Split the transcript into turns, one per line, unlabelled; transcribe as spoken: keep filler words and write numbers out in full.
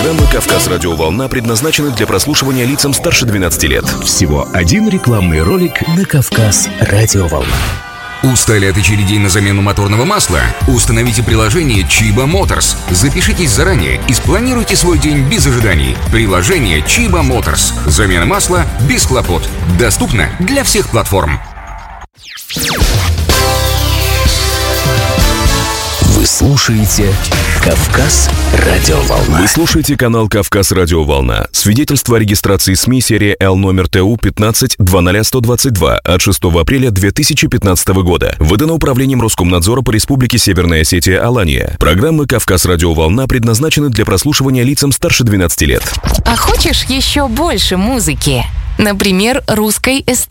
Программа «Кавказ Радиоволна» предназначена для прослушивания лицам старше двенадцати лет.
Всего один рекламный ролик на «Кавказ Радиоволна».
Устали от очередей на замену моторного масла? Установите приложение Chiba Motors. Запишитесь заранее и спланируйте свой день без ожиданий. Приложение Chiba Motors. Замена масла без хлопот. Доступно для всех платформ.
Вы слушаете «Кавказ Радиоволна».
Вы слушаете канал «Кавказ Радиоволна». Свидетельство о регистрации СМИ серия Л номер Т У пятнадцать двадцать сто двадцать два от шестого апреля две тысячи пятнадцатого года. Выдано Управлением Роскомнадзора по Республике Северная Осетия-Алания. Программы «Кавказ Радиоволна» предназначены для прослушивания лицам старше двенадцати лет.
А хочешь еще больше музыки? Например, русской эстрады?